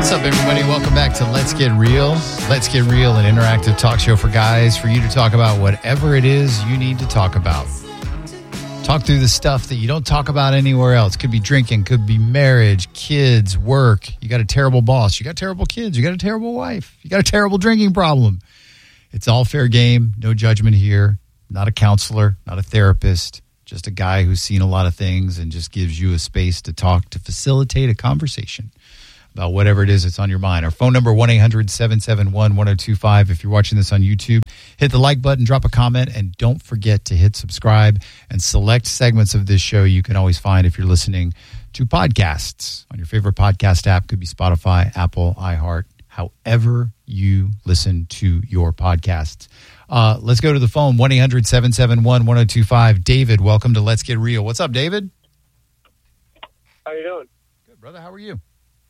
What's up, everybody? Welcome back to Let's Get Real. Let's Get Real, an interactive talk show for guys, for you to talk about whatever it is you need to talk about. Talk through the stuff that you don't talk about anywhere else. Could be drinking, could be marriage, kids, work. You got a terrible boss. You got terrible kids. You got a terrible wife. You got a terrible drinking problem. It's all fair game. No judgment here. Not a counselor, not a therapist. Just a guy who's seen a lot of things and just gives you a space to talk, to facilitate a conversation about whatever it is that's on your mind. Our phone number, 1-800-771-1025. If you're watching this on YouTube, hit the like button, drop a comment, and don't forget to hit subscribe. And select segments of this show you can always find if you're listening to podcasts on your favorite podcast app. Could be Spotify, Apple, iHeart, however you listen to your podcasts. Let's go to the phone, 1-800-771-1025. David, welcome to Let's Get Real. What's up, David? How you doing? Good, brother. How are you?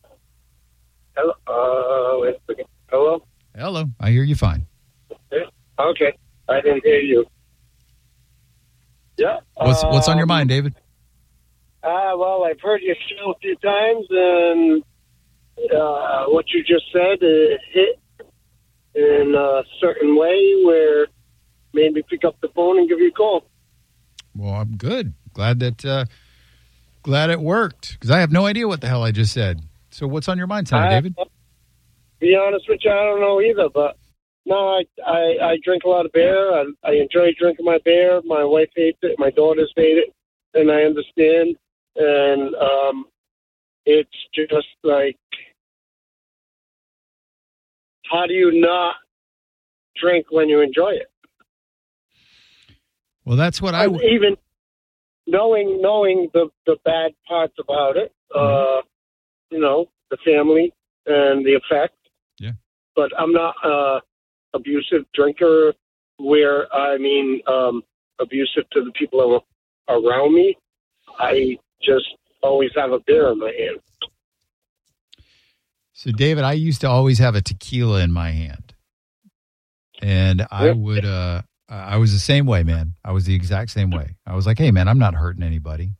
Hello. Wait a second. Hello? Hello. I hear you fine. Okay. I didn't hear you. Yeah. What's on your mind, David? Well, I've heard your show a few times, and what you just said hit in a certain way where made me pick up the phone and give you a call. Well, I'm good. Glad it worked, because I have no idea what the hell I just said. So what's on your mind tonight, David? To be honest with you, I don't know either, but no, I drink a lot of beer. I enjoy drinking my beer. My wife hates it. My daughters hate it, and I understand. And it's just like, how do you not drink when you enjoy it? Well, that's what even knowing the bad parts about it, the family and the effect. Yeah. But I'm not abusive drinker where, abusive to the people around me. I just always have a beer in my hand. So, David, I used to always have a tequila in my hand. And I would, I was the same way, man. I was the exact same way. I was like, hey, man, I'm not hurting anybody.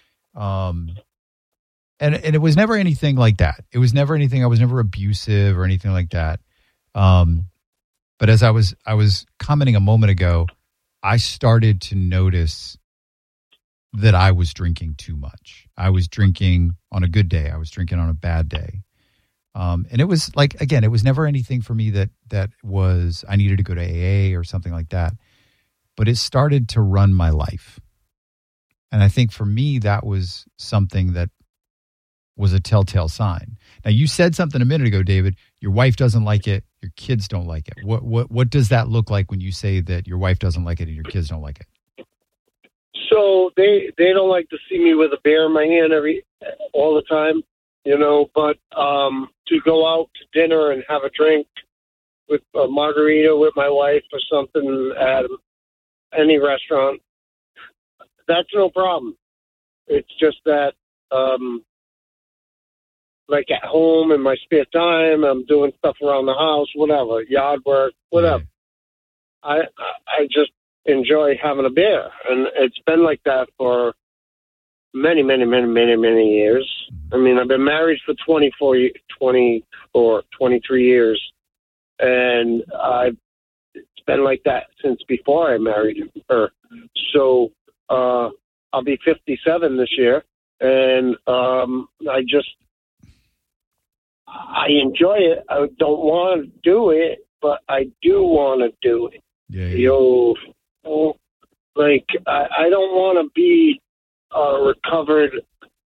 And it was never anything like that. It was never anything. I was never abusive or anything like that. But as I was commenting a moment ago, I started to notice that I was drinking too much. I was drinking on a good day. I was drinking on a bad day. And it was like, again, it was never anything for me that was, I needed to go to AA or something like that. But it started to run my life. And I think for me, that was something that was a telltale sign. Now, you said something a minute ago, David. Your wife doesn't like it. Your kids don't like it. What does that look like when you say that your wife doesn't like it and your kids don't like it? So they don't like to see me with a beer in my hand all the time, but to go out to dinner and have a drink with a margarita with my wife or something at any restaurant, that's no problem. It's just that, like at home in my spare time, I'm doing stuff around the house, whatever, yard work, whatever. Yeah. I just enjoy having a beer, and it's been like that for many, many, many, many, many years. I mean, I've been married for 23 years, and it's been like that since before I married her. So I'll be 57 this year, and I enjoy it. I don't want to do it, but I do want to do it. Yeah. I don't want to be recovered,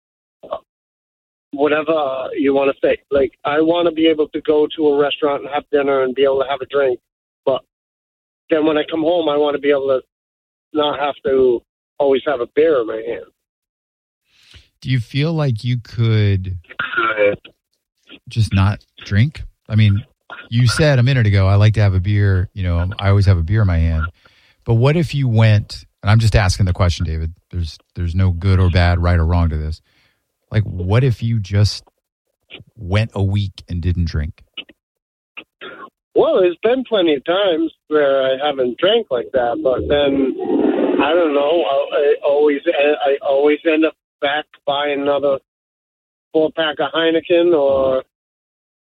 whatever you want to say. Like, I want to be able to go to a restaurant and have dinner and be able to have a drink. But then when I come home, I want to be able to not have to always have a beer in my hand. Do you feel like you could just not drink? I mean, you said a minute ago, I like to have a beer. I always have a beer in my hand. But what if you went, and I'm just asking the question, David, there's no good or bad, right or wrong to this. Like, what if you just went a week and didn't drink? Well, there's been plenty of times where I haven't drank like that, but then, I don't know, I always end up back buying another 4-pack of Heineken or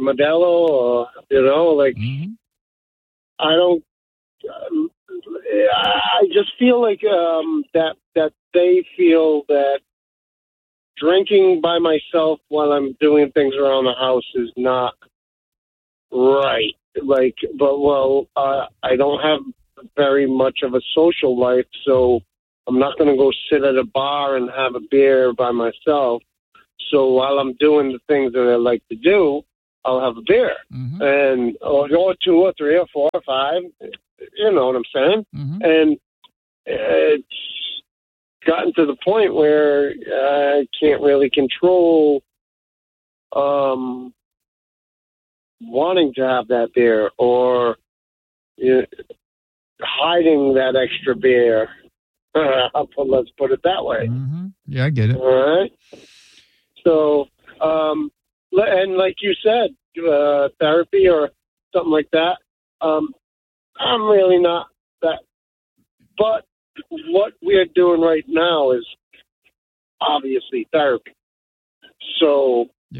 Modelo, or like I don't. I just feel like that they feel that drinking by myself while I'm doing things around the house is not right. I don't have very much of a social life, so I'm not going to go sit at a bar and have a beer by myself. So while I'm doing the things that I like to do, I'll have a beer, and or 2 or 3 or 4 or 5. You know what I'm saying? And it's gotten to the point where I can't really control wanting to have that beer or hiding that extra beer. Let's put it that way. Yeah, I get it. All right. So, and like you said, therapy or something like that. I'm really not that. But what we are doing right now is obviously therapy. So, yeah.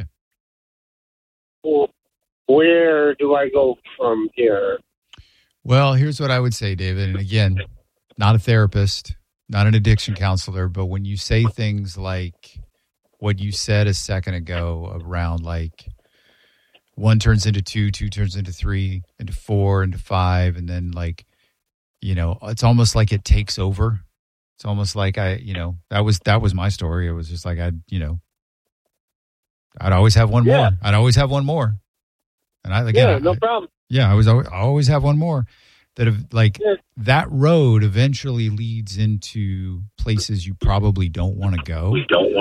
Where do I go from here? Well, here's what I would say, David. And again, not a therapist, not an addiction counselor, but when you say things like what you said a second ago around like 1 turns into 2, 2 turns into 3, into 4, into 5, and then like, it's almost like it takes over. It's almost like that was my story. It was just like I'd always have one more. I'd always have one more. And no problem. Yeah, I always have one more. That road eventually leads into places you probably don't want to go.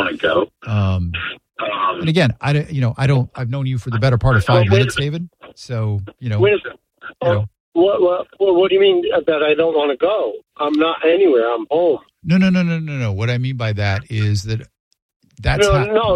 And again, I've known you for the better part of 5 minutes, David. So, Wait a second. What do you mean that I don't want to go? I'm not anywhere. I'm home. No. What I mean by that is that's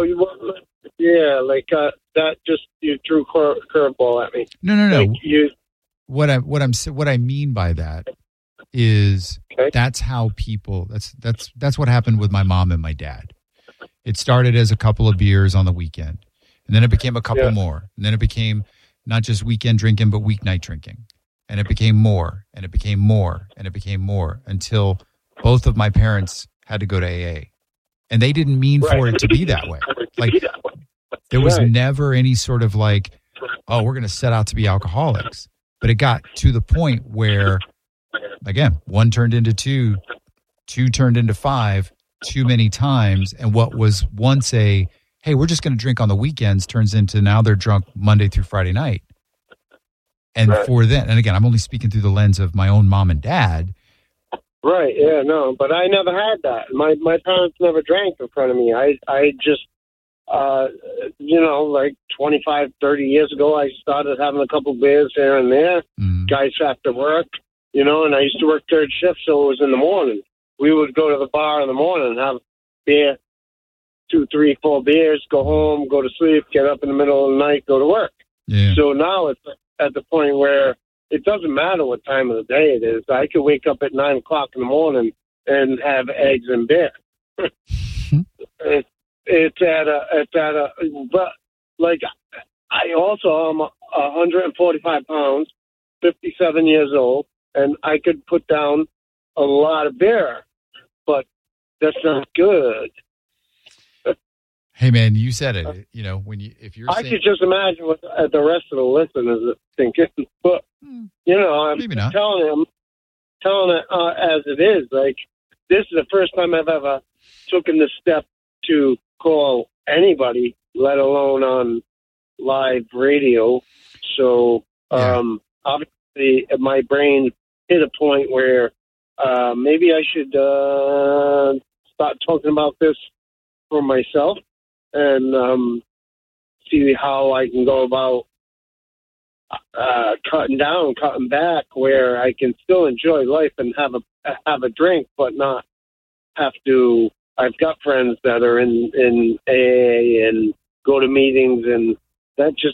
that just you threw curveball at me. No. What I mean by that is that's how people. That's what happened with my mom and my dad. It started as a couple of beers on the weekend, and then it became a couple more, and then it became not just weekend drinking but weeknight drinking, and it became more, and it became more, and it became more until both of my parents had to go to AA, and they didn't mean for it to be that way. Like there was never any sort of like, oh, we're going to set out to be alcoholics. But it got to the point where, again, 1 turned into 2, 2 turned into 5 too many times. And what was once hey, we're just going to drink on the weekends turns into now they're drunk Monday through Friday night. And for then, and again, I'm only speaking through the lens of my own mom and dad. Right, yeah, no, but I never had that. My parents never drank in front of me. I just, like 25, 30 years ago, I started having a couple beers here and there. Guys after work, and I used to work third shift, so it was in the morning. We would go to the bar in the morning and have beer, 2, 3, 4 beers, go home, go to sleep, get up in the middle of the night, go to work. Yeah. So now it's at the point where it doesn't matter what time of the day it is. I could wake up at 9 o'clock in the morning and have eggs and beer. But like I also am 145 pounds, 57 years old, and I could put down a lot of beer, but that's not good. Hey man, you said it. I could just imagine what the rest of the listeners are thinking, but I'm maybe not. telling it as it is. Like this is the first time I've ever taken the step to call anybody, let alone on live radio. So obviously, my brain hit a point where maybe I should start talking about this for myself and see how I can go about cutting back, where I can still enjoy life and have a drink, but not have to. I've got friends that are in AA and go to meetings, and that just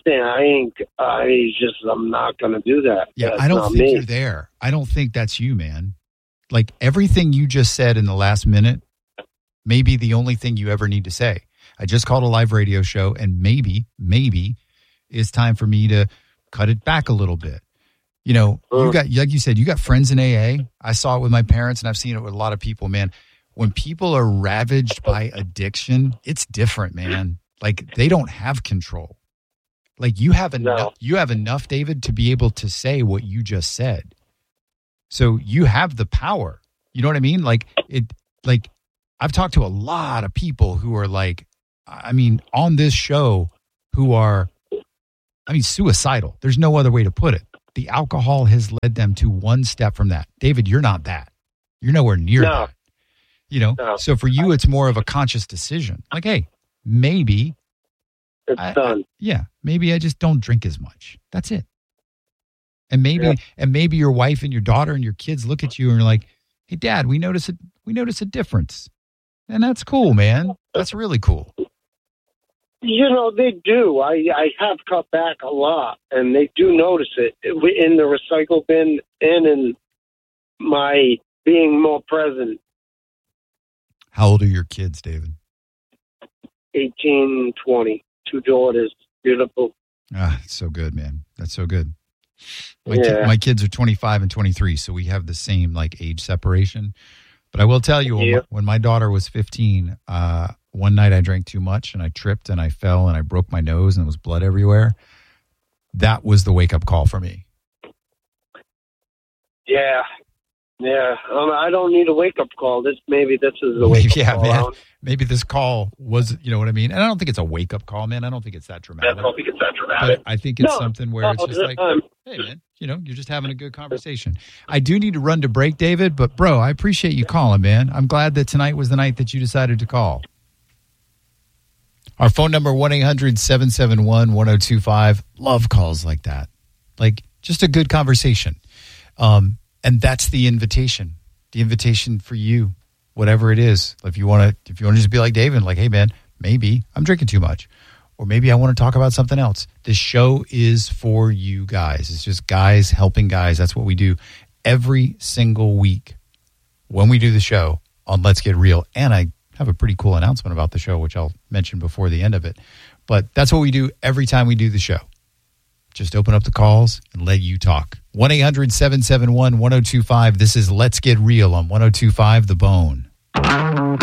I'm not going to do that. Yeah, That's I don't think me. you're there. I don't think that's you, man. Like everything you just said in the last minute may be the only thing you ever need to say. I just called a live radio show, and maybe it's time for me to cut it back a little bit. You know, you got, like you said, you got friends in AA. I saw it with my parents, and I've seen it with a lot of people, man. When people are ravaged by addiction, it's different, man. Like, they don't have control. Like, you have enough, David, to be able to say what you just said. So you have the power. You know what I mean? Like, I've talked to a lot of people who are like, I mean, on this show, who are, I mean, suicidal. There's no other way to put it. The alcohol has led them to one step from that. David, you're not that. You're nowhere near that. You know? No. So for you, it's more of a conscious decision. Like, hey, maybe it's done. Maybe I just don't drink as much. That's it. And maybe your wife and your daughter and your kids look at you and are like, hey, Dad, we notice a difference. And that's cool, man. That's really cool. You know, they do. I have cut back a lot, and they do notice it in the recycle bin and in my being more present. How old are your kids, David? 18, 20. 2 daughters. Beautiful. Ah, it's so good, man. That's so good. My kids are 25 and 23, so we have the same like age separation. But I will tell you, when my daughter was 15, one night I drank too much and I tripped and I fell and I broke my nose and there was blood everywhere. That was the wake-up call for me. Yeah. I don't need a wake-up call. Maybe this is the wake-up call. Man. Maybe this call was, you know what I mean? And I don't think it's a wake-up call, man. I don't think it's that dramatic. But I think it's something where it's just like, hey, man, you know, you're just having a good conversation. I do need to run to break, David, but, bro, I appreciate you calling, man. I'm glad that tonight was the night that you decided to call. Our phone number, 1-800-771-1025. Love calls like that. Like, just a good conversation. And that's the invitation. The invitation for you, whatever it is. If you want to just be like David, like, hey, man, maybe I'm drinking too much. Or maybe I want to talk about something else. This show is for you guys. It's just guys helping guys. That's what we do every single week when we do the show on Let's Get Real. And I have a pretty cool announcement about the show, which I'll mention before the end of it. But that's what we do every time we do the show. Just open up the calls and let you talk. 1-800-771-1025. This is Let's Get Real on 102.5 The Bone.